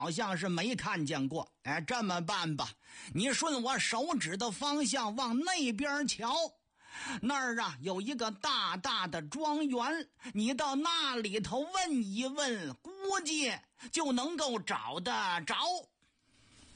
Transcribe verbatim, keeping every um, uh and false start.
好像是没看见过。哎，这么办吧，你顺我手指的方向往那边瞧，那儿啊有一个大大的庄园，你到那里头问一问，估计就能够找得着。